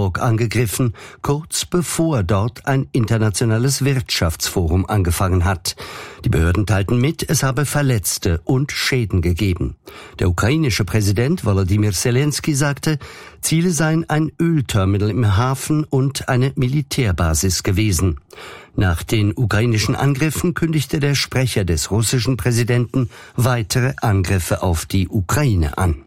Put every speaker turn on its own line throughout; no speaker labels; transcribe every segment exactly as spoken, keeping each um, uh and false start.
Hamburg angegriffen, kurz bevor dort ein internationales Wirtschaftsforum angefangen hat. Die Behörden teilten mit, es habe Verletzte und Schäden gegeben. Der ukrainische Präsident Volodymyr Zelensky sagte, Ziele seien ein Ölterminal im Hafen und eine Militärbasis gewesen. Nach den ukrainischen Angriffen kündigte der Sprecher des russischen Präsidenten weitere Angriffe auf die Ukraine an.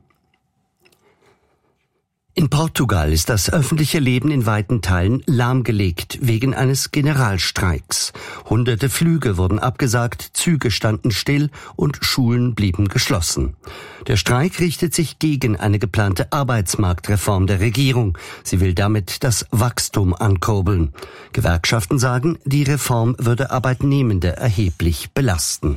In Portugal ist das öffentliche Leben in weiten Teilen lahmgelegt wegen eines Generalstreiks. Hunderte Flüge wurden abgesagt, Züge standen still und Schulen blieben geschlossen. Der Streik richtet sich gegen eine geplante Arbeitsmarktreform der Regierung. Sie will damit das Wachstum ankurbeln. Gewerkschaften sagen, die Reform würde Arbeitnehmende erheblich belasten.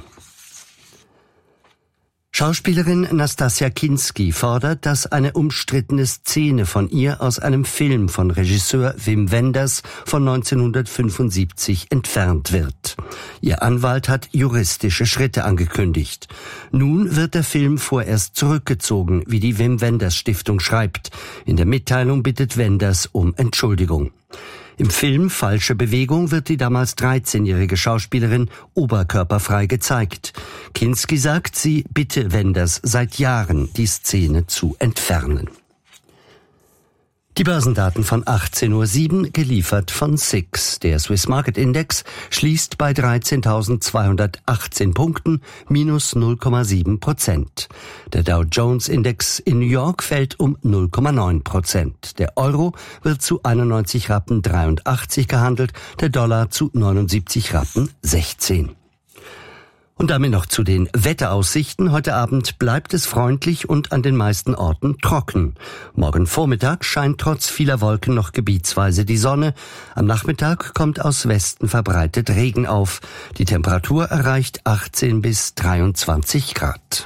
Schauspielerin Nastassja Kinski fordert, dass eine umstrittene Szene von ihr aus einem Film von Regisseur Wim Wenders von neunzehnhundertfünfundsiebzig entfernt wird. Ihr Anwalt hat juristische Schritte angekündigt. Nun wird der Film vorerst zurückgezogen, wie die Wim Wenders Stiftung schreibt. In der Mitteilung bittet Wenders um Entschuldigung. Im Film Falsche Bewegung wird die damals dreizehnjährige Schauspielerin oberkörperfrei gezeigt. Kinski sagt, sie bitte Wenders seit Jahren, die Szene zu entfernen. Die Börsendaten von achtzehn Uhr sieben, geliefert von S I X. Der Swiss Market Index schließt bei dreizehntausendzweihundertachtzehn Punkten, minus null Komma sieben Prozent. Der Dow Jones Index in New York fällt um null Komma neun Prozent. Der Euro wird zu einundneunzig Rappen dreiundachtzig gehandelt, der Dollar zu neunundsiebzig Rappen sechzehn. Und damit noch zu den Wetteraussichten. Heute Abend bleibt es freundlich und an den meisten Orten trocken. Morgen Vormittag scheint trotz vieler Wolken noch gebietsweise die Sonne. Am Nachmittag kommt aus Westen verbreitet Regen auf. Die Temperatur erreicht achtzehn bis dreiundzwanzig Grad.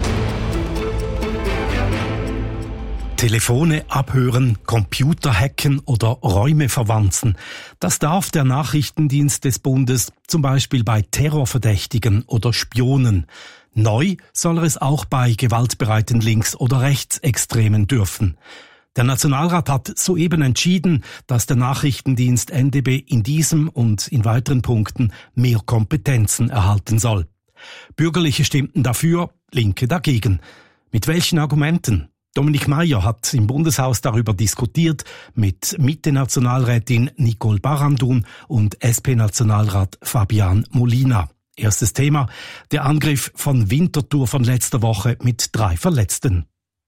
Telefone abhören, Computer hacken oder Räume verwanzen. Das darf der Nachrichtendienst des Bundes, zum Beispiel bei Terrorverdächtigen oder Spionen. Neu soll er es auch bei gewaltbereiten Links- oder Rechtsextremen dürfen. Der Nationalrat hat soeben entschieden, dass der Nachrichtendienst N D B in diesem und in weiteren Punkten mehr Kompetenzen erhalten soll. Bürgerliche stimmten dafür, Linke dagegen. Mit welchen Argumenten? Dominik Meier hat im Bundeshaus darüber diskutiert mit Mitte-Nationalrätin Nicole Barandoun und S P-Nationalrat Fabian Molina. Erstes Thema, der Angriff von Winterthur von letzter Woche mit drei Verletzten.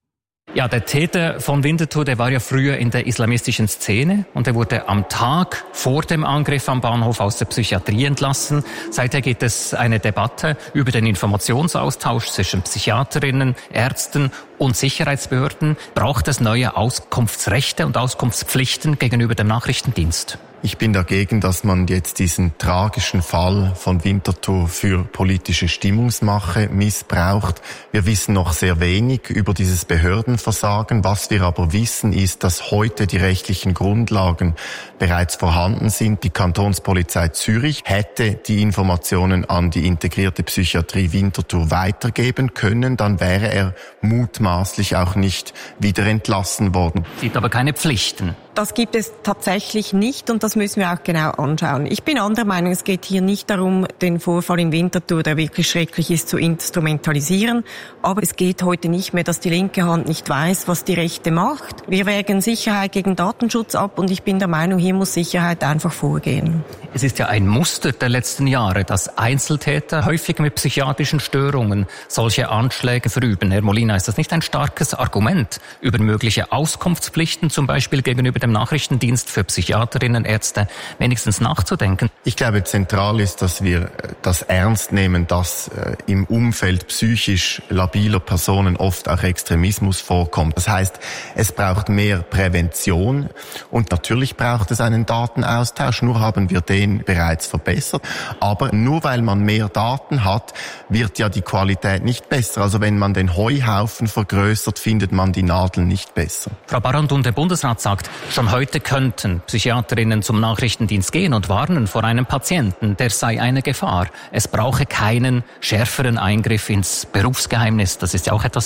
Ja, der Täter von Winterthur, der war ja früher in der islamistischen Szene und er wurde am Tag vor dem Angriff am Bahnhof aus der Psychiatrie entlassen. Seither gibt es eine Debatte über den Informationsaustausch zwischen Psychiaterinnen, Ärzten und Sicherheitsbehörden. Braucht es neue Auskunftsrechte und Auskunftspflichten gegenüber dem Nachrichtendienst?
Ich bin dagegen, dass man jetzt diesen tragischen Fall von Winterthur für politische Stimmungsmache missbraucht. Wir wissen noch sehr wenig über dieses Behördenversagen. Was wir aber wissen, ist, dass heute die rechtlichen Grundlagen bereits vorhanden sind. Die Kantonspolizei Zürich hätte die Informationen an die integrierte Psychiatrie Winterthur weitergeben können. Dann wäre er mutmaßlich auch nicht wieder entlassen worden.
Es gibt aber keine Pflichten.
Das gibt es tatsächlich nicht und das müssen wir auch genau anschauen. Ich bin anderer Meinung, es geht hier nicht darum, den Vorfall in Winterthur, der wirklich schrecklich ist, zu instrumentalisieren. Aber es geht heute nicht mehr, dass die linke Hand nicht weiß, was die rechte macht. Wir wägen Sicherheit gegen Datenschutz ab und ich bin der Meinung, hier muss Sicherheit einfach vorgehen.
Es ist ja ein Muster der letzten Jahre, dass Einzeltäter häufig mit psychiatrischen Störungen solche Anschläge verüben. Herr Molina, ist das nicht ein starkes Argument, über mögliche Auskunftspflichten zum Beispiel gegenüber dem Nachrichtendienst für Psychiaterinnen, Ärzte wenigstens nachzudenken?
Ich glaube, zentral ist, dass wir das ernst nehmen, dass äh, im Umfeld psychisch labiler Personen oft auch Extremismus vorkommt. Das heißt, es braucht mehr Prävention und natürlich braucht es einen Datenaustausch. Nur haben wir den bereits verbessert. Aber nur weil man mehr Daten hat, wird ja die Qualität nicht besser. Also wenn man den Heuhaufen vergrößert, findet man die Nadel nicht besser.
Frau Barandoun, der Bundesrat sagt, schon heute könnten Psychiaterinnen zum Nachrichtendienst gehen und warnen vor einem Patienten, der sei eine Gefahr. Es brauche keinen schärferen Eingriff ins Berufsgeheimnis. Das ist ja auch etwas wert.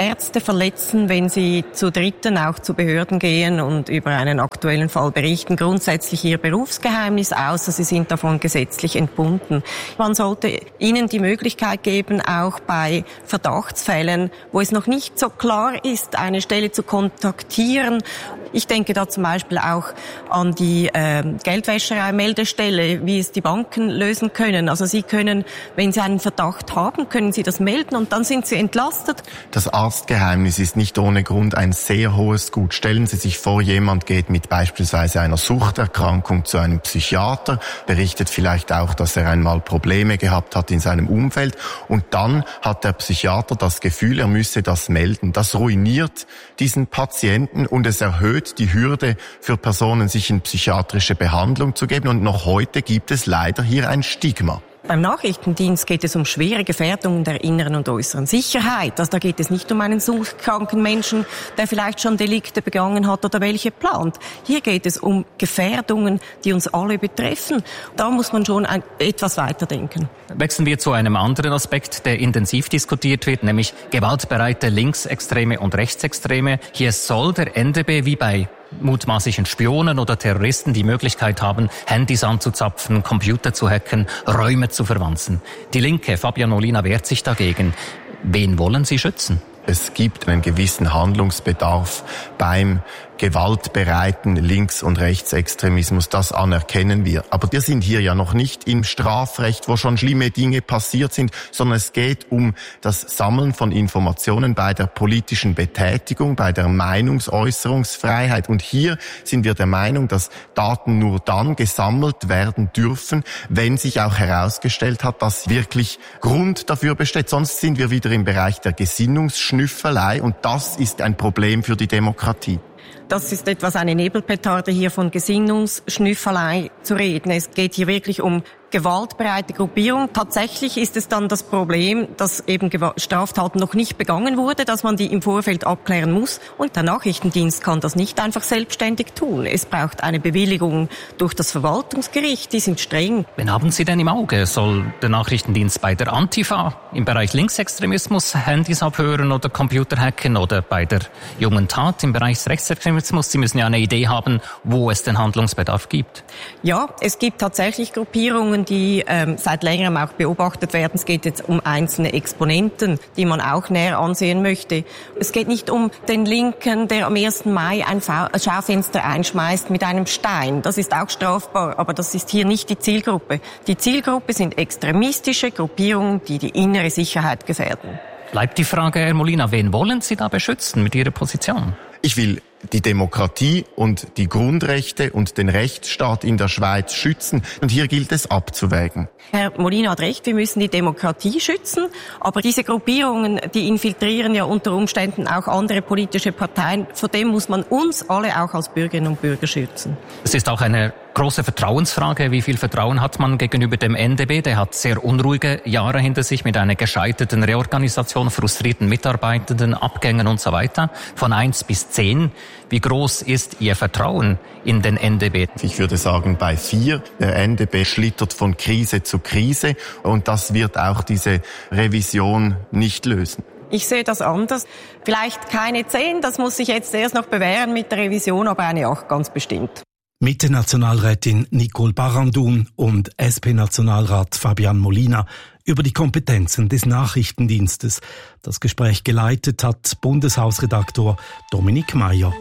Ärzte verletzen, wenn sie zu Dritten, auch zu Behörden gehen und über einen aktuellen Fall berichten, grundsätzlich ihr Berufsgeheimnis, außer sie sind davon gesetzlich entbunden. Man sollte ihnen die Möglichkeit geben, auch bei Verdachtsfällen, wo es noch nicht so klar ist, eine Stelle zu kontaktieren. Ich denke da zum Beispiel auch an die äh, Geldwäscherei-Meldestelle, wie es die Banken lösen können. Also sie können, wenn sie einen Verdacht haben, können sie das melden und dann sind sie entlastet.
Das Arztgeheimnis ist nicht ohne Grund ein sehr hohes Gut. Stellen Sie sich vor, jemand geht mit beispielsweise einer Suchterkrankung zu einem Psychiater, berichtet vielleicht auch, dass er einmal Probleme gehabt hat in seinem Umfeld und dann hat der Psychiater das Gefühl, er müsse das melden. Das ruiniert diesen Patienten und es erhöht die Hürde für Personen, sich in psychiatrische Behandlung zu geben. Und noch heute gibt es leider hier ein Stigma.
Beim Nachrichtendienst geht es um schwere Gefährdungen der inneren und äußeren Sicherheit. Also da geht es nicht um einen suchtkranken Menschen, der vielleicht schon Delikte begangen hat oder welche plant. Hier geht es um Gefährdungen, die uns alle betreffen. Da muss man schon ein, etwas weiterdenken.
Wechseln wir zu einem anderen Aspekt, der intensiv diskutiert wird, nämlich gewaltbereite Linksextreme und Rechtsextreme. Hier soll der N D B wie bei mutmaßlichen Spionen oder Terroristen die Möglichkeit haben, Handys anzuzapfen, Computer zu hacken, Räume zu verwanzen. Die Linke, Fabian Molina, wehrt sich dagegen. Wen wollen Sie schützen?
Es gibt einen gewissen Handlungsbedarf beim gewaltbereiten Links- und Rechtsextremismus. Das anerkennen wir. Aber wir sind hier ja noch nicht im Strafrecht, wo schon schlimme Dinge passiert sind, sondern es geht um das Sammeln von Informationen bei der politischen Betätigung, bei der Meinungsäußerungsfreiheit. Und hier sind wir der Meinung, dass Daten nur dann gesammelt werden dürfen, wenn sich auch herausgestellt hat, dass wirklich Grund dafür besteht. Sonst sind wir wieder im Bereich der Gesinnungsschnüffelei und das ist ein Problem für die Demokratie.
Das ist etwas eine Nebelpetarde, hier von Gesinnungsschnüffelei zu reden. Es geht hier wirklich um gewaltbereite Gruppierung. Tatsächlich ist es dann das Problem, dass eben Straftaten noch nicht begangen wurde, dass man die im Vorfeld abklären muss. Und der Nachrichtendienst kann das nicht einfach selbstständig tun. Es braucht eine Bewilligung durch das Verwaltungsgericht. Die sind streng.
Wen haben Sie denn im Auge? Soll der Nachrichtendienst bei der Antifa im Bereich Linksextremismus Handys abhören oder Computer hacken oder bei der jungen Tat im Bereich Rechtsextremismus? Sie müssen ja eine Idee haben, wo es den Handlungsbedarf gibt.
Ja, es gibt tatsächlich Gruppierungen, die ähm, seit längerem auch beobachtet werden. Es geht jetzt um einzelne Exponenten, die man auch näher ansehen möchte. Es geht nicht um den Linken, der am ersten Mai ein Schaufenster einschmeißt mit einem Stein. Das ist auch strafbar, aber das ist hier nicht die Zielgruppe. Die Zielgruppe sind extremistische Gruppierungen, die die innere Sicherheit gefährden.
Bleibt die Frage, Herr Molina, wen wollen Sie da beschützen mit Ihrer Position?
Ich will die Demokratie und die Grundrechte und den Rechtsstaat in der Schweiz schützen. Und hier gilt es abzuwägen.
Herr Molina hat recht, wir müssen die Demokratie schützen. Aber diese Gruppierungen, die infiltrieren ja unter Umständen auch andere politische Parteien. Vor dem muss man uns alle auch als Bürgerinnen und Bürger schützen.
Es ist auch eine große Vertrauensfrage. Wie viel Vertrauen hat man gegenüber dem N D B? Der hat sehr unruhige Jahre hinter sich mit einer gescheiterten Reorganisation, frustrierten Mitarbeitenden, Abgängen und so weiter. Von eins bis zehn. Wie groß ist Ihr Vertrauen in den N D B?
Ich würde sagen bei vier. Der N D B schlittert von Krise zu Krise und das wird auch diese Revision nicht lösen.
Ich sehe das anders. Vielleicht keine zehn, das muss sich jetzt erst noch bewähren mit der Revision, aber eine acht ganz bestimmt.
Mitte-Nationalrätin Nicole Barandoun und S P-Nationalrat Fabian Molina über die Kompetenzen des Nachrichtendienstes. Das Gespräch geleitet hat Bundeshausredaktor Dominik Mayer.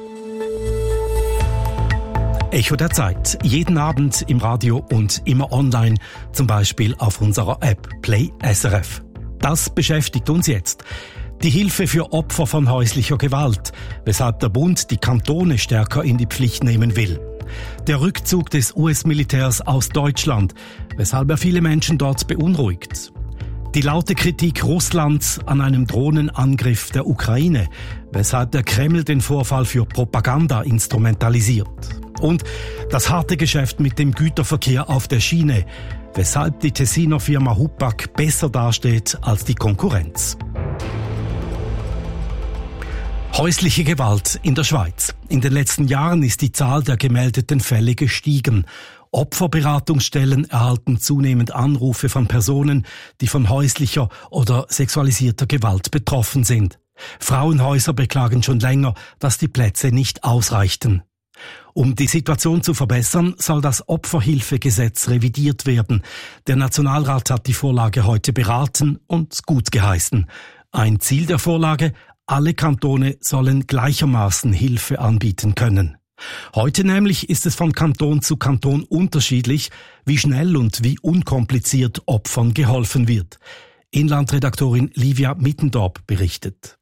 Echo der Zeit. Jeden Abend im Radio und immer online, zum Beispiel auf unserer App Play S R F. Das beschäftigt uns jetzt. Die Hilfe für Opfer von häuslicher Gewalt, weshalb der Bund die Kantone stärker in die Pflicht nehmen will. Der Rückzug des U S-Militärs aus Deutschland, weshalb er viele Menschen dort beunruhigt. Die laute Kritik Russlands an einem Drohnenangriff der Ukraine, weshalb der Kreml den Vorfall für Propaganda instrumentalisiert. Und das harte Geschäft mit dem Güterverkehr auf der Schiene, weshalb die Tessiner Firma Hupac besser dasteht als die Konkurrenz. Häusliche Gewalt in der Schweiz. In den letzten Jahren ist die Zahl der gemeldeten Fälle gestiegen. Opferberatungsstellen erhalten zunehmend Anrufe von Personen, die von häuslicher oder sexualisierter Gewalt betroffen sind. Frauenhäuser beklagen schon länger, dass die Plätze nicht ausreichten. Um die Situation zu verbessern, soll das Opferhilfegesetz revidiert werden. Der Nationalrat hat die Vorlage heute beraten und gut geheißen. Ein Ziel der Vorlage: alle Kantone sollen gleichermaßen Hilfe anbieten können. Heute nämlich ist es von Kanton zu Kanton unterschiedlich, wie schnell und wie unkompliziert Opfern geholfen wird. Inlandredaktorin Livia Mittendorp berichtet.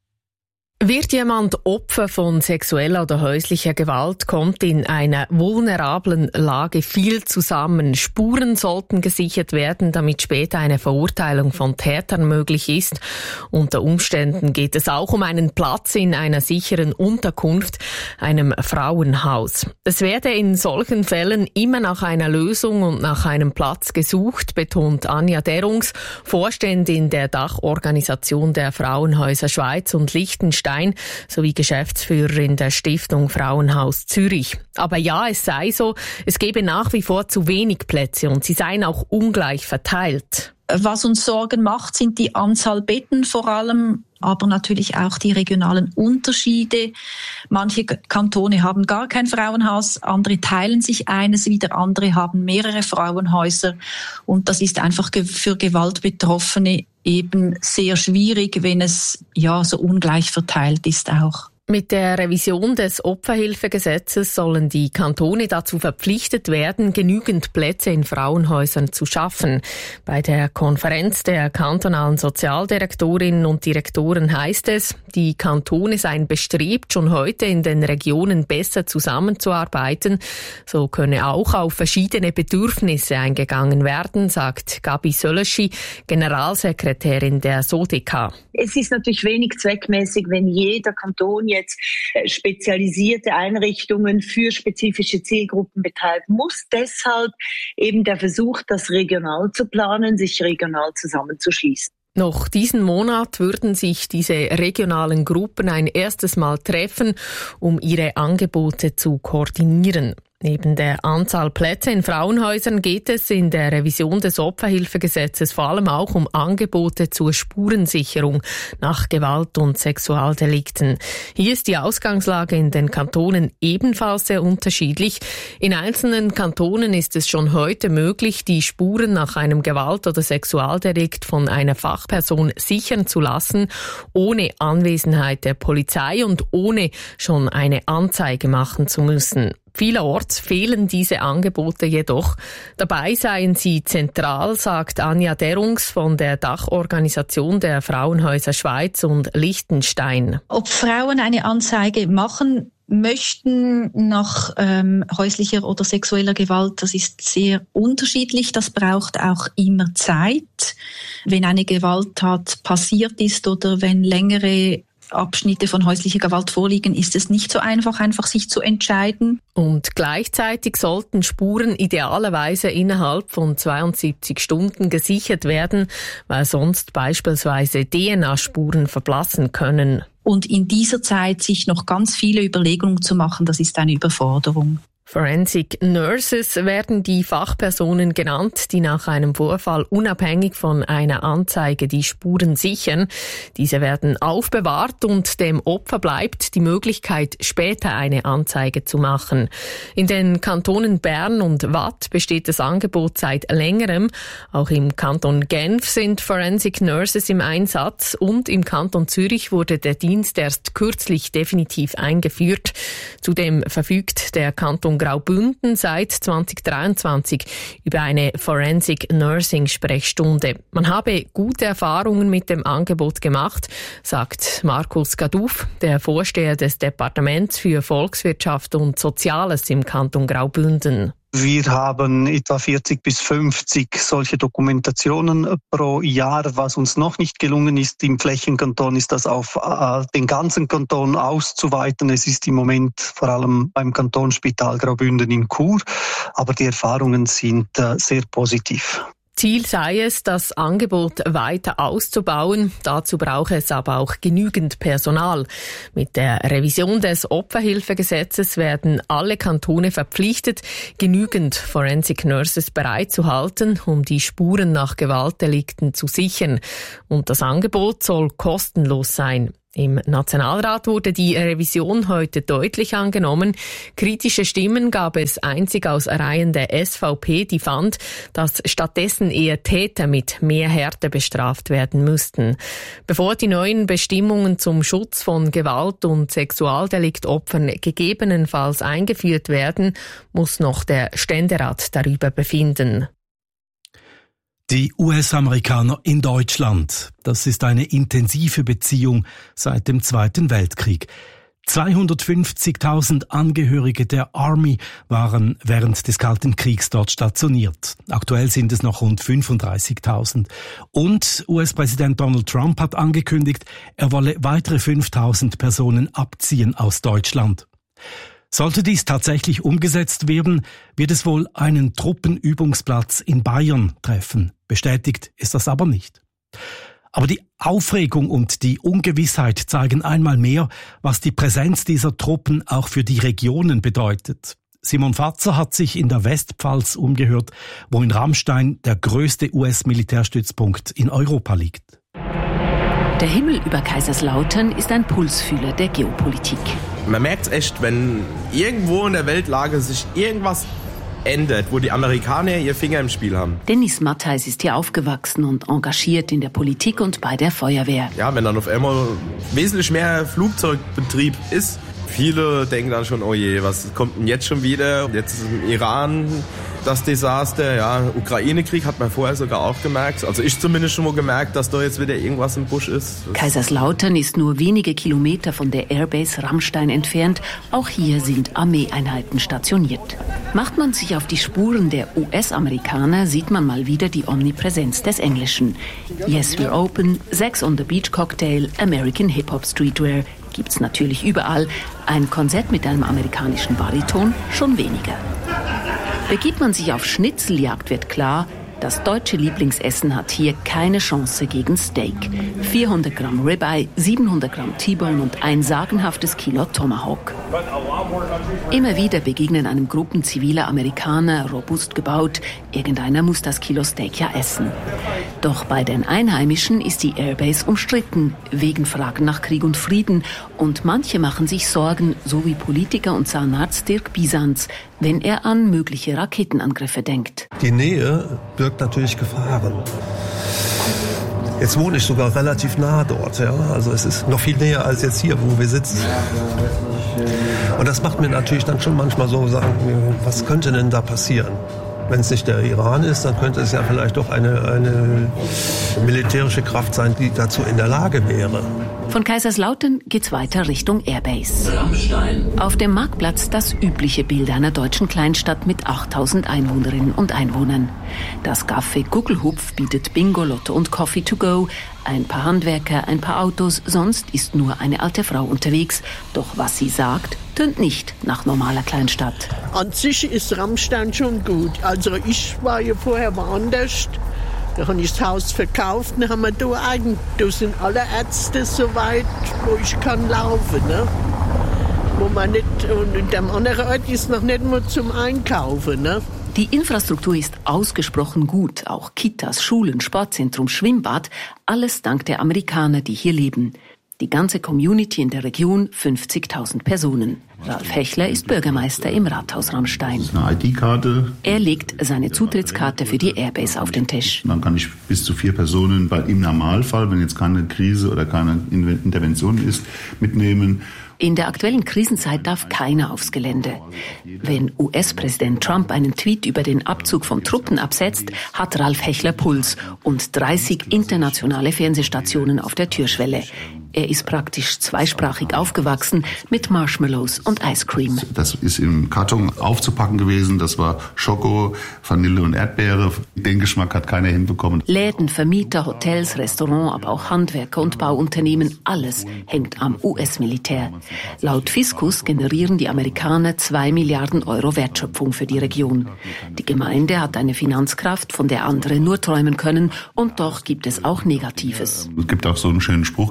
Wird jemand Opfer von sexueller oder häuslicher Gewalt, kommt in einer vulnerablen Lage viel zusammen. Spuren sollten gesichert werden, damit später eine Verurteilung von Tätern möglich ist. Unter Umständen geht es auch um einen Platz in einer sicheren Unterkunft, einem Frauenhaus. Es werde in solchen Fällen immer nach einer Lösung und nach einem Platz gesucht, betont Anja Derungs, Vorständin der Dachorganisation der Frauenhäuser Schweiz und Liechtenstein, sowie Geschäftsführerin der Stiftung Frauenhaus Zürich. Aber ja, es sei so, es gebe nach wie vor zu wenig Plätze und sie seien auch ungleich verteilt.
Was uns Sorgen macht, sind die Anzahl Betten vor allem, aber natürlich auch die regionalen Unterschiede. Manche Kantone haben gar kein Frauenhaus, andere teilen sich eines, wieder andere haben mehrere Frauenhäuser. Und das ist einfach für Gewaltbetroffene eben sehr schwierig, wenn es ja so ungleich verteilt ist auch.
Mit der Revision des Opferhilfegesetzes sollen die Kantone dazu verpflichtet werden, genügend Plätze in Frauenhäusern zu schaffen. Bei der Konferenz der kantonalen Sozialdirektorinnen und Direktoren heißt es, die Kantone seien bestrebt, schon heute in den Regionen besser zusammenzuarbeiten. So könne auch auf verschiedene Bedürfnisse eingegangen werden, sagt Gabi Söleschi, Generalsekretärin der S O D E K A.
Es ist natürlich wenig zweckmäßig, wenn jeder Kanton jetzt spezialisierte Einrichtungen für spezifische Zielgruppen betreiben muss. Deshalb eben der Versuch, das regional zu planen, sich regional zusammenzuschließen.
Noch diesen Monat würden sich diese regionalen Gruppen ein erstes Mal treffen, um ihre Angebote zu koordinieren. Neben der Anzahl Plätze in Frauenhäusern geht es in der Revision des Opferhilfegesetzes vor allem auch um Angebote zur Spurensicherung nach Gewalt- und Sexualdelikten. Hier ist die Ausgangslage in den Kantonen ebenfalls sehr unterschiedlich. In einzelnen Kantonen ist es schon heute möglich, die Spuren nach einem Gewalt- oder Sexualdelikt von einer Fachperson sichern zu lassen, ohne Anwesenheit der Polizei und ohne schon eine Anzeige machen zu müssen. Vielerorts fehlen diese Angebote jedoch. Dabei seien sie zentral, sagt Anja Derungs von der Dachorganisation der Frauenhäuser Schweiz und Liechtenstein.
Ob Frauen eine Anzeige machen möchten nach ähm, häuslicher oder sexueller Gewalt, das ist sehr unterschiedlich. Das braucht auch immer Zeit. Wenn eine Gewalttat passiert ist oder wenn längere Abschnitte von häuslicher Gewalt vorliegen, ist es nicht so einfach, einfach sich zu entscheiden.
Und gleichzeitig sollten Spuren idealerweise innerhalb von zweiundsiebzig Stunden gesichert werden, weil sonst beispielsweise D N A-Spuren verblassen können.
Und in dieser Zeit sich noch ganz viele Überlegungen zu machen, das ist eine Überforderung.
Forensic Nurses werden die Fachpersonen genannt, die nach einem Vorfall unabhängig von einer Anzeige die Spuren sichern. Diese werden aufbewahrt und dem Opfer bleibt die Möglichkeit, später eine Anzeige zu machen. In den Kantonen Bern und Waadt besteht das Angebot seit längerem. Auch im Kanton Genf sind Forensic Nurses im Einsatz und im Kanton Zürich wurde der Dienst erst kürzlich definitiv eingeführt. Zudem verfügt der Kanton Graubünden seit zwanzig dreiundzwanzig über eine Forensic Nursing Sprechstunde. Man habe gute Erfahrungen mit dem Angebot gemacht, sagt Markus Gaduff, der Vorsteher des Departements für Volkswirtschaft und Soziales im Kanton Graubünden.
Wir haben etwa vierzig bis fünfzig solche Dokumentationen pro Jahr. Was uns noch nicht gelungen ist im Flächenkanton, ist das auf äh, den ganzen Kanton auszuweiten. Es ist im Moment vor allem beim Kantonsspital Graubünden in Chur, aber die Erfahrungen sind äh, sehr positiv.
Ziel sei es, das Angebot weiter auszubauen. Dazu brauche es aber auch genügend Personal. Mit der Revision des Opferhilfegesetzes werden alle Kantone verpflichtet, genügend Forensic Nurses bereitzuhalten, um die Spuren nach Gewaltdelikten zu sichern. Und das Angebot soll kostenlos sein. Im Nationalrat wurde die Revision heute deutlich angenommen. Kritische Stimmen gab es einzig aus Reihen der S V P, die fand, dass stattdessen eher Täter mit mehr Härte bestraft werden müssten. Bevor die neuen Bestimmungen zum Schutz von Gewalt- und Sexualdeliktsopfern gegebenenfalls eingeführt werden, muss noch der Ständerat darüber befinden.
Die U S-Amerikaner in Deutschland. Das ist eine intensive Beziehung seit dem Zweiten Weltkrieg. zweihundertfünfzigtausend Angehörige der Army waren während des Kalten Kriegs dort stationiert. Aktuell sind es noch rund fünfunddreißigtausend. Und U S-Präsident Donald Trump hat angekündigt, er wolle weitere fünftausend Personen abziehen aus Deutschland. Sollte dies tatsächlich umgesetzt werden, wird es wohl einen Truppenübungsplatz in Bayern treffen. Bestätigt ist das aber nicht. Aber die Aufregung und die Ungewissheit zeigen einmal mehr, was die Präsenz dieser Truppen auch für die Regionen bedeutet. Simon Fatzer hat sich in der Westpfalz umgehört, wo in Ramstein der größte U S-Militärstützpunkt in Europa liegt.
Der Himmel über Kaiserslautern ist ein Pulsfühler der Geopolitik.
Man merkt es echt, wenn irgendwo in der Weltlage sich irgendwas ändert, wo die Amerikaner ihr Finger im Spiel haben.
Dennis Mattheis ist hier aufgewachsen und engagiert in der Politik und bei der Feuerwehr.
Ja, wenn dann auf einmal wesentlich mehr Flugzeugbetrieb ist, viele denken dann schon, oh je, was kommt denn jetzt schon wieder? Jetzt ist im Iran das Desaster, ja, Ukraine-Krieg hat man vorher sogar auch gemerkt. Also ich zumindest schon mal gemerkt, dass da jetzt wieder irgendwas im Busch ist. Das
Kaiserslautern ist nur wenige Kilometer von der Airbase Ramstein entfernt. Auch hier sind Armeeeinheiten stationiert. Macht man sich auf die Spuren der U S-Amerikaner, sieht man mal wieder die Omnipräsenz des Englischen. Yes, we're open, Sex on the Beach Cocktail, American Hip-Hop Streetwear. Gibt's natürlich überall. Ein Konzert mit einem amerikanischen Bariton schon weniger. Begibt man sich auf Schnitzeljagd, wird klar, das deutsche Lieblingsessen hat hier keine Chance gegen Steak. vierhundert Gramm Ribeye, siebenhundert Gramm T-Bone und ein sagenhaftes Kilo Tomahawk. Immer wieder begegnen einem Gruppen ziviler Amerikaner, robust gebaut. Irgendeiner muss das Kilo Steak ja essen. Doch bei den Einheimischen ist die Airbase umstritten, wegen Fragen nach Krieg und Frieden. Und manche machen sich Sorgen, so wie Politiker und Zahnarzt Dirk Bisanz, wenn er an mögliche Raketenangriffe denkt.
Die Nähe birgt natürlich Gefahren. Jetzt wohne ich sogar relativ nah dort, ja. Also es ist noch viel näher als jetzt hier, wo wir sitzen. Und das macht mir natürlich dann schon manchmal so Sachen, was könnte denn da passieren? Wenn es nicht der Iran ist, dann könnte es ja vielleicht doch eine, eine militärische Kraft sein, die dazu in der Lage wäre.
Von Kaiserslautern geht's weiter Richtung Airbase. Ramstein. Auf dem Marktplatz das übliche Bild einer deutschen Kleinstadt mit achttausend Einwohnerinnen und Einwohnern. Das Café Guckelhupf bietet Bingo, Lotto und Coffee to go. Ein paar Handwerker, ein paar Autos, sonst ist nur eine alte Frau unterwegs. Doch was sie sagt, tönt nicht nach normaler Kleinstadt.
An sich ist Ramstein schon gut. Also ich war ja vorher woanders. Da habe ich das Haus verkauft, dann haben wir da eigentlich, da sind alle Ärzte so weit, wo ich kann laufen, ne? Wo man nicht, und der andere Ort ist noch nicht mal zum Einkaufen, ne?
Die Infrastruktur ist ausgesprochen gut, auch Kitas, Schulen, Sportzentrum, Schwimmbad, alles dank der Amerikaner, die hier leben. Die ganze Community in der Region, fünfzigtausend Personen. Ralf Hechler ist Bürgermeister im Rathaus Ramstein.
Das ist eine I D-Karte.
Er legt seine Zutrittskarte für die Airbase auf den Tisch.
Dann kann ich bis zu vier Personen bei, im Normalfall, wenn jetzt keine Krise oder keine Intervention ist, mitnehmen.
In der aktuellen Krisenzeit darf keiner aufs Gelände. Wenn U S-Präsident Trump einen Tweet über den Abzug von Truppen absetzt, hat Ralf Hechler Puls und dreißig internationale Fernsehstationen auf der Türschwelle. Er ist praktisch zweisprachig aufgewachsen mit Marshmallows und Ice Cream.
Das ist im Karton aufzupacken gewesen. Das war Schoko, Vanille und Erdbeere. Den Geschmack hat keiner hinbekommen.
Läden, Vermieter, Hotels, Restaurants, aber auch Handwerker und Bauunternehmen, alles hängt am U S-Militär. Laut Fiskus generieren die Amerikaner zwei Milliarden Euro Wertschöpfung für die Region. Die Gemeinde hat eine Finanzkraft, von der andere nur träumen können. Und doch gibt es auch Negatives.
Es gibt auch so einen schönen Spruch, Gier frisst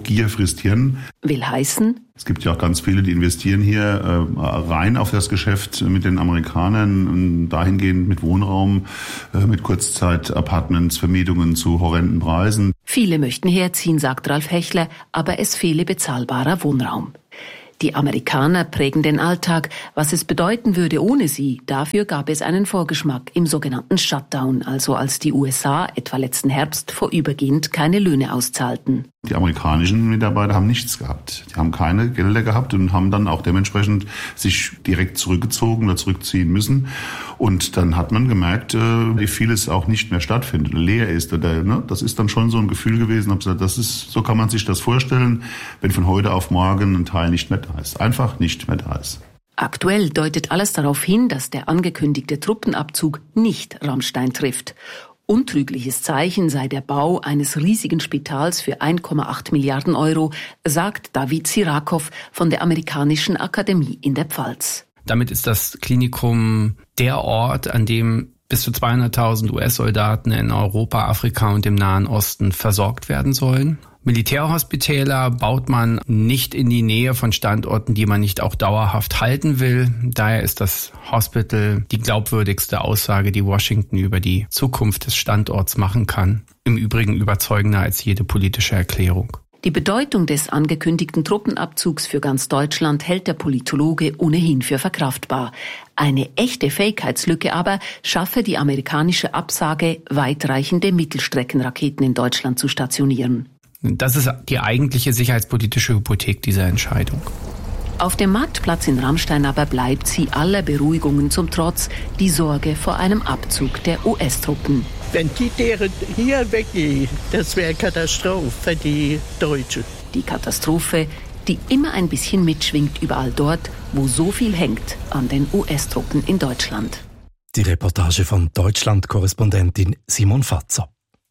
investieren.
Will heißen,
es gibt ja auch ganz viele, die investieren hier äh, rein auf das Geschäft mit den Amerikanern, dahingehend mit Wohnraum, äh, mit Kurzzeit-Apartments, Vermietungen zu horrenden Preisen.
Viele möchten herziehen, sagt Ralf Hechler, aber es fehle bezahlbarer Wohnraum. Die Amerikaner prägen den Alltag. Was es bedeuten würde ohne sie, dafür gab es einen Vorgeschmack im sogenannten Shutdown, also als die U S A etwa letzten Herbst vorübergehend keine Löhne auszahlten.
Die amerikanischen Mitarbeiter haben nichts gehabt. Die haben keine Gelder gehabt und haben dann auch dementsprechend sich direkt zurückgezogen oder zurückziehen müssen. Und dann hat man gemerkt, wie vieles auch nicht mehr stattfindet oder leer ist. Oder, ne? Das ist dann schon so ein Gefühl gewesen. Hab gesagt, das ist, so kann man sich das vorstellen, wenn von heute auf morgen ein Teil nicht mehr da ist. Einfach nicht mehr da ist.
Aktuell deutet alles darauf hin, dass der angekündigte Truppenabzug nicht Rammstein trifft. Untrügliches Zeichen sei der Bau eines riesigen Spitals für ein Komma acht Milliarden Euro, sagt David Sirakow von der Amerikanischen Akademie in der Pfalz.
Damit ist das Klinikum der Ort, an dem bis zu zweihunderttausend U S-Soldaten in Europa, Afrika und dem Nahen Osten versorgt werden sollen. Militärhospitäler baut man nicht in die Nähe von Standorten, die man nicht auch dauerhaft halten will. Daher ist das Hospital die glaubwürdigste Aussage, die Washington über die Zukunft des Standorts machen kann. Im Übrigen überzeugender als jede politische Erklärung.
Die Bedeutung des angekündigten Truppenabzugs für ganz Deutschland hält der Politologe ohnehin für verkraftbar. Eine echte Fähigkeitslücke aber schaffe die amerikanische Absage, weitreichende Mittelstreckenraketen in Deutschland zu stationieren.
Das ist die eigentliche sicherheitspolitische Hypothek dieser Entscheidung.
Auf dem Marktplatz in Rammstein aber bleibt sie aller Beruhigungen zum Trotz die Sorge vor einem Abzug der U S-Truppen.
Wenn die deren hier weggehen, das wäre Katastrophe für die Deutschen.
Die Katastrophe, die immer ein bisschen mitschwingt überall dort, wo so viel hängt an den U S-Truppen in Deutschland.
Die Reportage von Deutschland-Korrespondentin Simon Fatzer.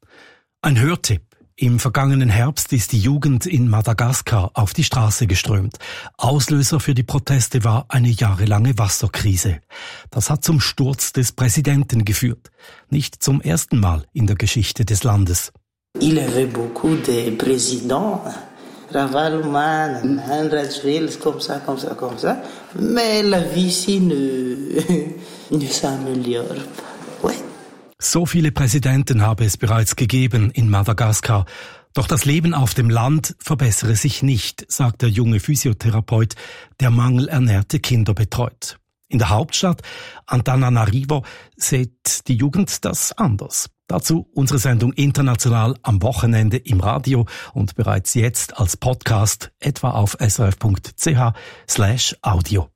Ein Hörtipp. Im vergangenen Herbst ist die Jugend in Madagaskar auf die Straße geströmt. Auslöser für die Proteste war eine jahrelange Wasserkrise. Das hat zum Sturz des Präsidenten geführt. Nicht zum ersten Mal in der Geschichte des Landes.
Il y avait beaucoup de présidents, Ravaloman, André comme ça, comme ça, comme ça. Mais la vie ici ne, ne s'améliore pas. Ouais.
So viele Präsidenten habe es bereits gegeben in Madagaskar. Doch das Leben auf dem Land verbessere sich nicht, sagt der junge Physiotherapeut, der mangelernährte Kinder betreut. In der Hauptstadt Antananarivo sieht die Jugend das anders. Dazu unsere Sendung international am Wochenende im Radio und bereits jetzt als Podcast etwa auf srf.ch slash audio.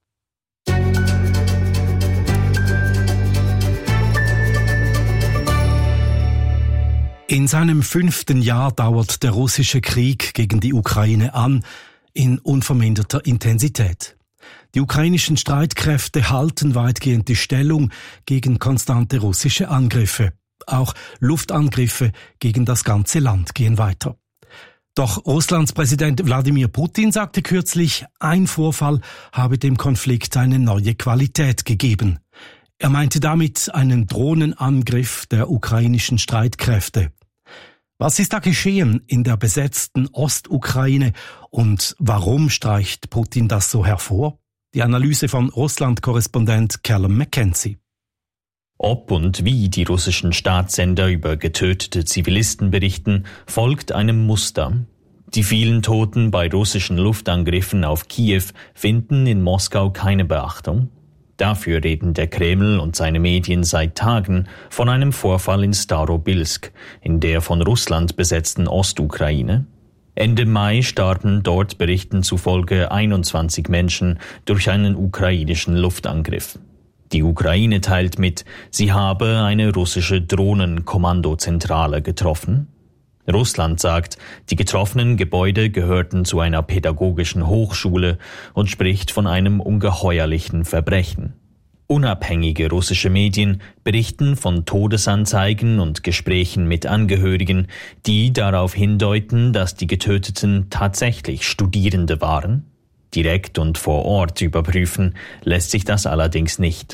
In seinem fünften Jahr dauert der russische Krieg gegen die Ukraine an, in unverminderter Intensität. Die ukrainischen Streitkräfte halten weitgehend die Stellung gegen konstante russische Angriffe. Auch Luftangriffe gegen das ganze Land gehen weiter. Doch Russlands Präsident Wladimir Putin sagte kürzlich, ein Vorfall habe dem Konflikt eine neue Qualität gegeben. Er meinte damit einen Drohnenangriff der ukrainischen Streitkräfte. Was ist da geschehen in der besetzten Ostukraine und warum streicht Putin das so hervor? Die Analyse von Russland-Korrespondent Callum McKenzie.
Ob und wie die russischen Staatssender über getötete Zivilisten berichten, folgt einem Muster. Die vielen Toten bei russischen Luftangriffen auf Kiew finden in Moskau keine Beachtung. Dafür reden der Kreml und seine Medien seit Tagen von einem Vorfall in Starobilsk, in der von Russland besetzten Ostukraine. Ende Mai starben dort Berichten zufolge einundzwanzig Menschen durch einen ukrainischen Luftangriff. Die Ukraine teilt mit, sie habe eine russische Drohnenkommandozentrale getroffen. Russland sagt, die getroffenen Gebäude gehörten zu einer pädagogischen Hochschule und spricht von einem ungeheuerlichen Verbrechen. Unabhängige russische Medien berichten von Todesanzeigen und Gesprächen mit Angehörigen, die darauf hindeuten, dass die Getöteten tatsächlich Studierende waren. Direkt und vor Ort überprüfen lässt sich das allerdings nicht.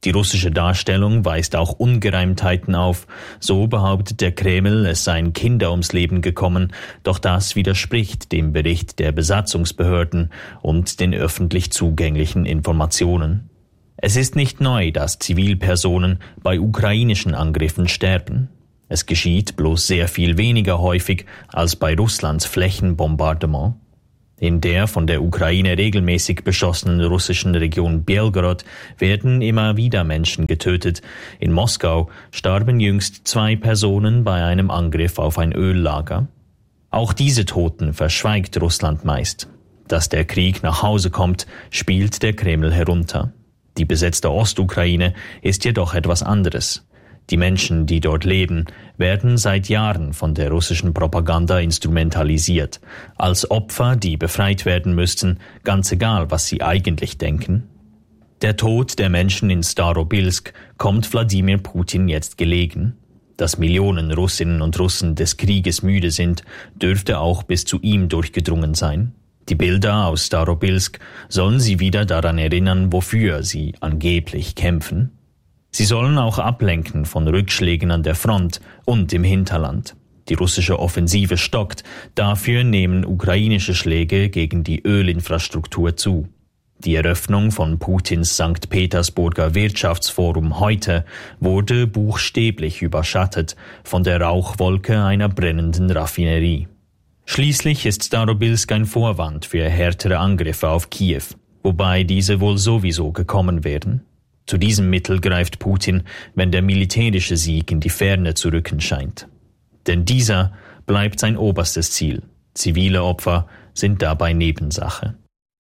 Die russische Darstellung weist auch Ungereimtheiten auf. So behauptet der Kreml, es seien Kinder ums Leben gekommen, doch das widerspricht dem Bericht der Besatzungsbehörden und den öffentlich zugänglichen Informationen. Es ist nicht neu, dass Zivilpersonen bei ukrainischen Angriffen sterben. Es geschieht bloß sehr viel weniger häufig als bei Russlands Flächenbombardement. In der von der Ukraine regelmäßig beschossenen russischen Region Belgorod werden immer wieder Menschen getötet. In Moskau starben jüngst zwei Personen bei einem Angriff auf ein Öllager. Auch diese Toten verschweigt Russland meist. Dass der Krieg nach Hause kommt, spielt der Kreml herunter. Die besetzte Ostukraine ist jedoch etwas anderes. Die Menschen, die dort leben, werden seit Jahren von der russischen Propaganda instrumentalisiert, als Opfer, die befreit werden müssten, ganz egal, was sie eigentlich denken. Der Tod der Menschen in Starobilsk kommt Wladimir Putin jetzt gelegen. Dass Millionen Russinnen und Russen des Krieges müde sind, dürfte auch bis zu ihm durchgedrungen sein. Die Bilder aus Starobilsk sollen sie wieder daran erinnern, wofür sie angeblich kämpfen. Sie sollen auch ablenken von Rückschlägen an der Front und im Hinterland. Die russische Offensive stockt, dafür nehmen ukrainische Schläge gegen die Ölinfrastruktur zu. Die Eröffnung von Putins Sankt Petersburger Wirtschaftsforum heute wurde buchstäblich überschattet von der Rauchwolke einer brennenden Raffinerie. Schließlich ist Starobilsk ein Vorwand für härtere Angriffe auf Kiew, wobei diese wohl sowieso gekommen wären. Zu diesem Mittel greift Putin, wenn der militärische Sieg in die Ferne zu rücken scheint. Denn dieser bleibt sein oberstes Ziel. Zivile Opfer sind dabei Nebensache.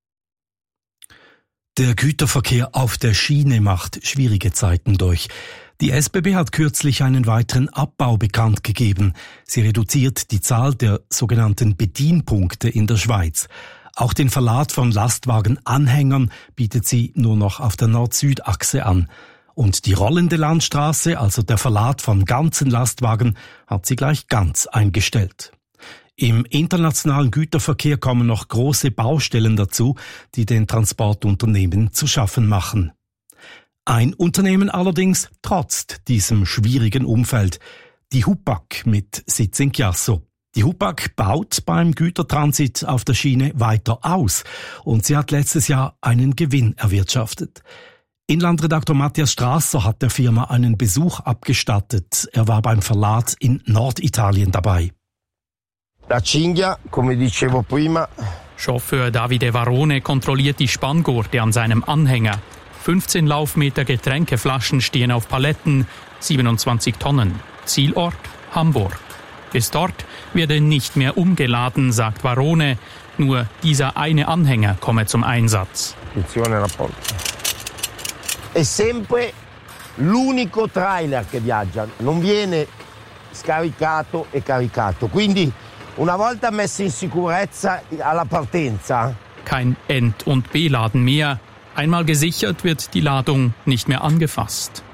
Der Güterverkehr auf der Schiene macht schwierige Zeiten durch. Die S B B hat kürzlich einen weiteren Abbau bekannt gegeben. Sie reduziert die Zahl der sogenannten Bedienpunkte in der Schweiz. Auch den Verlad von Lastwagenanhängern bietet sie nur noch auf der Nord-Süd-Achse an. Und die rollende Landstraße, also der Verlad von ganzen Lastwagen, hat sie gleich ganz eingestellt. Im internationalen Güterverkehr kommen noch große Baustellen dazu, die den Transportunternehmen zu schaffen machen. Ein Unternehmen allerdings trotzt diesem schwierigen Umfeld, die Hupac mit Sitz in Chiasso. Die Hupac baut beim Gütertransit auf der Schiene weiter aus und sie hat letztes Jahr einen Gewinn erwirtschaftet. Inlandredaktor Matthias Strasser hat der Firma einen Besuch abgestattet. Er war beim Verlad in Norditalien dabei.
La cinghia, come dicevo prima.
Chauffeur Davide Varone kontrolliert die Spanngurte an seinem Anhänger. fünfzehn Laufmeter Getränkeflaschen stehen auf Paletten, siebenundzwanzig Tonnen. Zielort Hamburg. Bis dort werde nicht mehr umgeladen, sagt Varone. Nur dieser eine Anhänger komme zum Einsatz.
È sempre l'unico trailer che viaggia, non viene scaricato e caricato. Quindi una volta messo in sicurezza alla partenza.
Kein End- und Beladen mehr. Einmal gesichert wird die Ladung nicht mehr angefasst.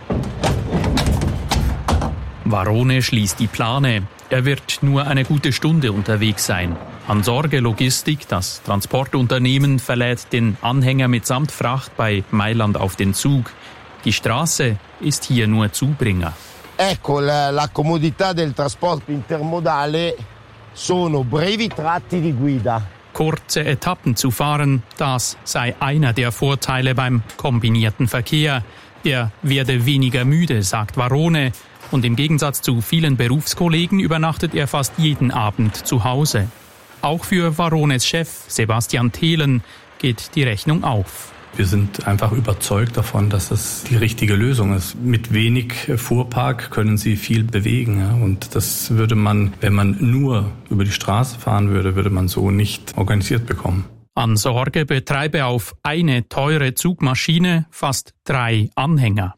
Varone schließt die Plane. Er wird nur eine gute Stunde unterwegs sein. An Sorge Logistik, das Transportunternehmen, verlädt den Anhänger mitsamt Fracht bei Mailand auf den Zug. Die Straße ist hier nur Zubringer.
Ecco, la, la comodità del trasporto intermodale sono brevi tratti di guida.
Kurze Etappen zu fahren, das sei einer der Vorteile beim kombinierten Verkehr. Er werde weniger müde, sagt Varone. Und im Gegensatz zu vielen Berufskollegen übernachtet er fast jeden Abend zu Hause. Auch für Varones Chef Sebastian Thelen geht die Rechnung auf.
Wir sind einfach überzeugt davon, dass das die richtige Lösung ist. Mit wenig Fuhrpark können Sie viel bewegen. Und das würde man, wenn man nur über die Straße fahren würde, würde man so nicht organisiert bekommen.
An Sorge betreibe auf eine teure Zugmaschine fast drei Anhänger.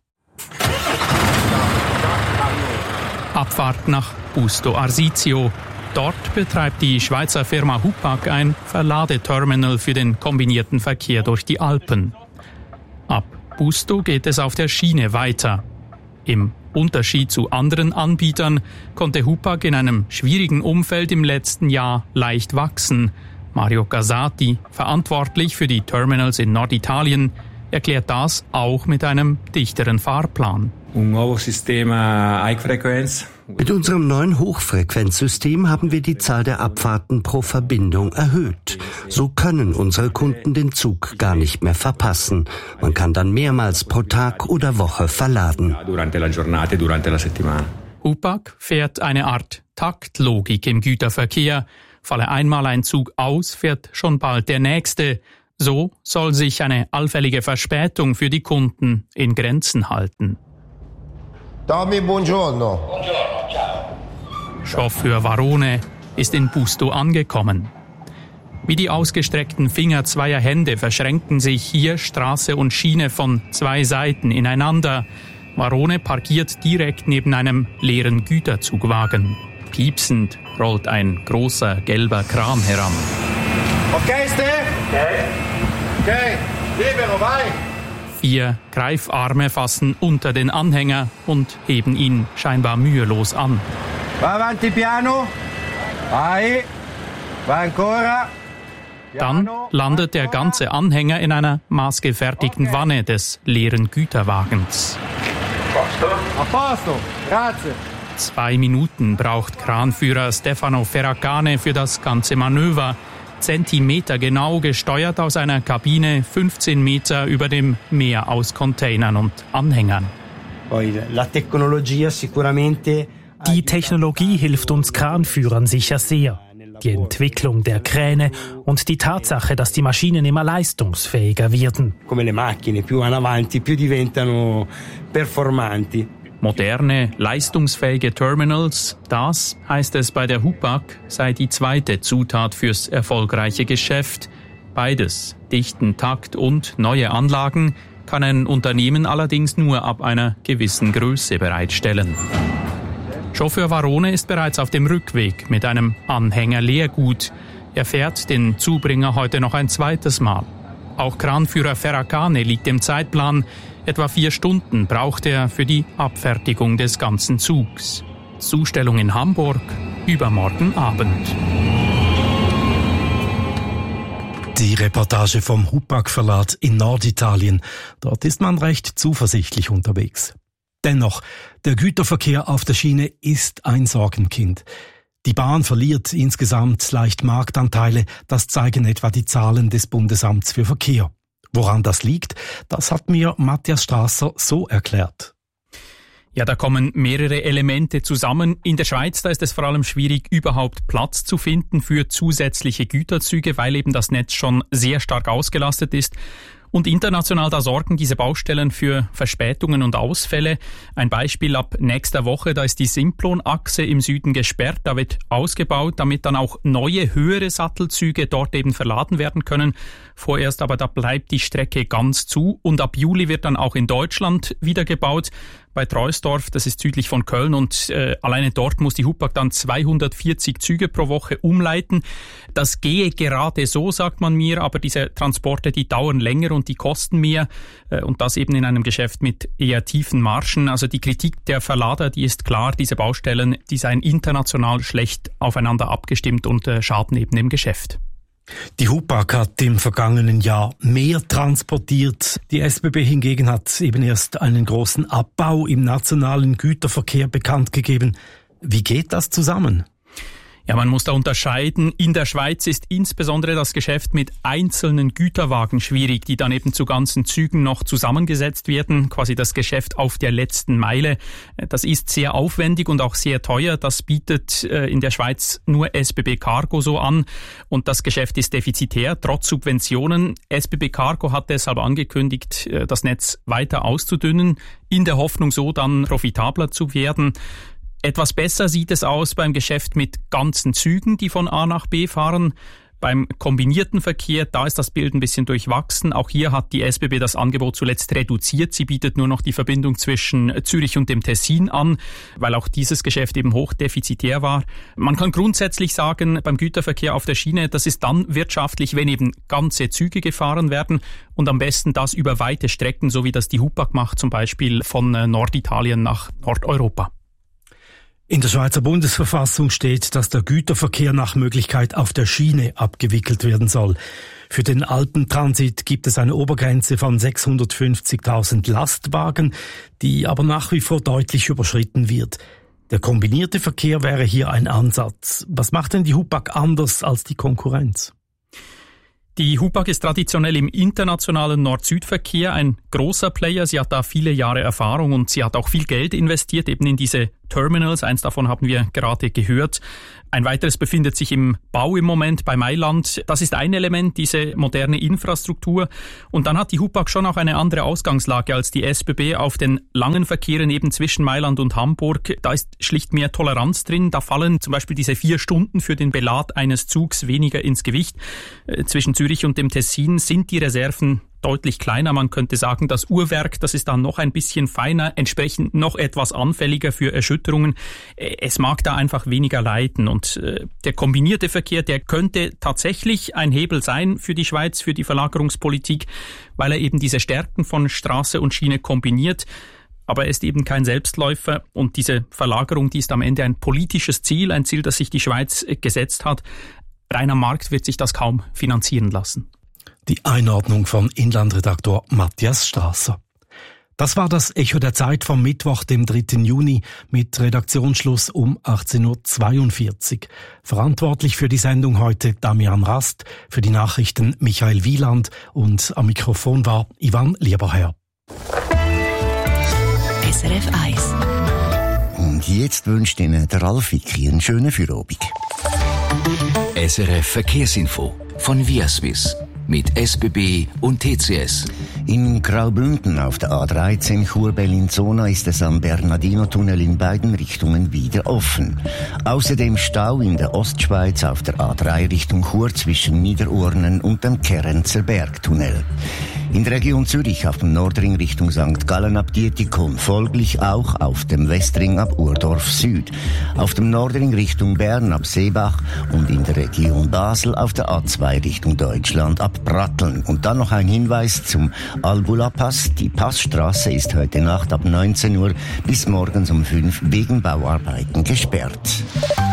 Abfahrt nach Busto Arsizio. Dort betreibt die Schweizer Firma Hupac ein Verladeterminal für den kombinierten Verkehr durch die Alpen. Ab Busto geht es auf der Schiene weiter. Im Unterschied zu anderen Anbietern konnte Hupac in einem schwierigen Umfeld im letzten Jahr leicht wachsen. Mario Casati, verantwortlich für die Terminals in Norditalien, erklärt das auch mit einem dichteren Fahrplan.
Mit unserem neuen Hochfrequenzsystem haben wir die Zahl der Abfahrten pro Verbindung erhöht. So können unsere Kunden den Zug gar nicht mehr verpassen. Man kann dann mehrmals pro Tag oder Woche verladen.
Hupac fährt eine Art Taktlogik im Güterverkehr. Falle einmal ein Zug aus, fährt schon bald der nächste. So soll sich eine allfällige Verspätung für die Kunden in Grenzen halten.
Tommy, buongiorno.
Chauffeur Varone ist in Busto angekommen. Wie die ausgestreckten Finger zweier Hände verschränken sich hier Straße und Schiene von zwei Seiten ineinander. Varone parkiert direkt neben einem leeren Güterzugwagen. Piepsend rollt ein großer gelber Kran heran.
Okay, Steve? Okay. Okay, libero, vai!
Vier Greifarme fassen unter den Anhänger und heben ihn scheinbar mühelos an.
Va avanti piano. Vai. Vai ancora.
Dann landet der ganze Anhänger in einer maßgefertigten Wanne des leeren Güterwagens.
A posto. Grazie.
Zwei Minuten braucht Kranführer Stefano Ferracane für das ganze Manöver. Zentimeter genau gesteuert aus einer Kabine fünfzehn Meter über dem Meer aus Containern und Anhängern.
Die Technologie hilft uns Kranführern sicher sehr. Die Entwicklung der Kräne und die Tatsache, dass die Maschinen immer leistungsfähiger werden.
Moderne, leistungsfähige Terminals, das, heißt es bei der Hupac, sei die zweite Zutat fürs erfolgreiche Geschäft. Beides, dichten Takt und neue Anlagen, kann ein Unternehmen allerdings nur ab einer gewissen Größe bereitstellen. Chauffeur Varone ist bereits auf dem Rückweg mit einem Anhänger Leergut. Er fährt den Zubringer heute noch ein zweites Mal. Auch Kranführer Ferracane liegt im Zeitplan. Etwa vier Stunden braucht er für die Abfertigung des ganzen Zugs. Zustellung in Hamburg übermorgen Abend.
Die Reportage vom Hupac-Verlag in Norditalien. Dort ist man recht zuversichtlich unterwegs. Dennoch, der Güterverkehr auf der Schiene ist ein Sorgenkind. Die Bahn verliert insgesamt leicht Marktanteile, das zeigen etwa die Zahlen des Bundesamts für Verkehr. Woran das liegt, das hat mir Matthias Strasser so erklärt.
Ja, da kommen mehrere Elemente zusammen. In der Schweiz, da ist es vor allem schwierig, überhaupt Platz zu finden für zusätzliche Güterzüge, weil eben das Netz schon sehr stark ausgelastet ist. Und international, da sorgen diese Baustellen für Verspätungen und Ausfälle. Ein Beispiel ab nächster Woche, da ist die Simplon-Achse im Süden gesperrt, da wird ausgebaut, damit dann auch neue, höhere Sattelzüge dort eben verladen werden können. Vorerst aber, da bleibt die Strecke ganz zu und ab Juli wird dann auch in Deutschland wieder gebaut. Bei Treusdorf, das ist südlich von Köln und äh, alleine dort muss die Hupac dann zweihundertvierzig Züge pro Woche umleiten. Das gehe gerade so, sagt man mir, aber diese Transporte, die dauern länger und die kosten mehr äh, und das eben in einem Geschäft mit eher tiefen Margen. Also die Kritik der Verlader, die ist klar, diese Baustellen, die seien international schlecht aufeinander abgestimmt und äh, schaden eben im Geschäft.
Die Hupac hat im vergangenen Jahr mehr transportiert. Die S B B hingegen hat eben erst einen großen Abbau im nationalen Güterverkehr bekannt gegeben. Wie geht das zusammen?
Ja, man muss da unterscheiden. In der Schweiz ist insbesondere das Geschäft mit einzelnen Güterwagen schwierig, die dann eben zu ganzen Zügen noch zusammengesetzt werden, quasi das Geschäft auf der letzten Meile. Das ist sehr aufwendig und auch sehr teuer. Das bietet in der Schweiz nur S B B Cargo so an und das Geschäft ist defizitär, trotz Subventionen. S B B Cargo hat deshalb angekündigt, das Netz weiter auszudünnen, in der Hoffnung, so dann profitabler zu werden. Etwas besser sieht es aus beim Geschäft mit ganzen Zügen, die von A nach B fahren. Beim kombinierten Verkehr, da ist das Bild ein bisschen durchwachsen. Auch hier hat die S B B das Angebot zuletzt reduziert. Sie bietet nur noch die Verbindung zwischen Zürich und dem Tessin an, weil auch dieses Geschäft eben hochdefizitär war. Man kann grundsätzlich sagen, beim Güterverkehr auf der Schiene, das ist dann wirtschaftlich, wenn eben ganze Züge gefahren werden und am besten das über weite Strecken, so wie das die Hupac macht, zum Beispiel von Norditalien nach Nordeuropa.
In der Schweizer Bundesverfassung steht, dass der Güterverkehr nach Möglichkeit auf der Schiene abgewickelt werden soll. Für den Alpentransit gibt es eine Obergrenze von sechshundertfünfzigtausend Lastwagen, die aber nach wie vor deutlich überschritten wird. Der kombinierte Verkehr wäre hier ein Ansatz. Was macht denn die Hupag anders als die Konkurrenz?
Die Hupag ist traditionell im internationalen Nord-Süd-Verkehr ein großer Player. Sie hat da viele Jahre Erfahrung und sie hat auch viel Geld investiert, eben in diese Terminals. Eins davon haben wir gerade gehört. Ein weiteres befindet sich im Bau im Moment bei Mailand. Das ist ein Element, diese moderne Infrastruktur. Und dann hat die Hupag schon auch eine andere Ausgangslage als die S B B auf den langen Verkehren eben zwischen Mailand und Hamburg. Da ist schlicht mehr Toleranz drin. Da fallen zum Beispiel diese vier Stunden für den Belad eines Zugs weniger ins Gewicht. Zwischen Zürich und dem Tessin sind die Reserven deutlich kleiner. Man könnte sagen, das Uhrwerk, das ist dann noch ein bisschen feiner, entsprechend noch etwas anfälliger für Erschütterungen. Es mag da einfach weniger leiden. Und äh, der kombinierte Verkehr, der könnte tatsächlich ein Hebel sein für die Schweiz, für die Verlagerungspolitik, weil er eben diese Stärken von Straße und Schiene kombiniert. Aber er ist eben kein Selbstläufer und diese Verlagerung, die ist am Ende ein politisches Ziel, ein Ziel, das sich die Schweiz gesetzt hat. Rein am Markt wird sich das kaum finanzieren lassen.
Die Einordnung von Inlandredaktor Matthias Strasser. Das war das Echo der Zeit vom Mittwoch, dem dritten Juni, mit Redaktionsschluss um achtzehn Uhr zweiundvierzig. Verantwortlich für die Sendung heute Damian Rast, für die Nachrichten Michael Wieland und am Mikrofon war Ivan Lieberherr.
S R F eins. Und jetzt wünscht Ihnen der Ralf Wicki einen schönen Feierabend.
S R F Verkehrsinfo von Viaswiss mit S B B und T C S.
In Graubünden auf der A dreizehn Chur-Bellinzona ist es am Bernardino-Tunnel in beiden Richtungen wieder offen. Außerdem Stau in der Ostschweiz auf der A drei Richtung Chur zwischen Niederurnen und dem Kerenzer Bergtunnel. In der Region Zürich auf dem Nordring Richtung Sankt Gallen ab Dietikon, folglich auch auf dem Westring ab Urdorf Süd, auf dem Nordring Richtung Bern ab Seebach und in der Region Basel auf der A zwei Richtung Deutschland ab Bratteln. Und dann noch ein Hinweis zum Albula-Pass. Die Passstraße ist heute Nacht ab neunzehn Uhr bis morgens um fünf wegen Bauarbeiten gesperrt.